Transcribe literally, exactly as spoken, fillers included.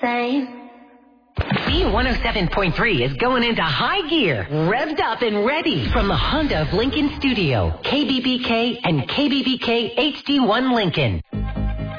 Same. B one oh seven point three is going into high gear, revved up and ready from the Honda of Lincoln studio, K B B K and K B B K H D one Lincoln.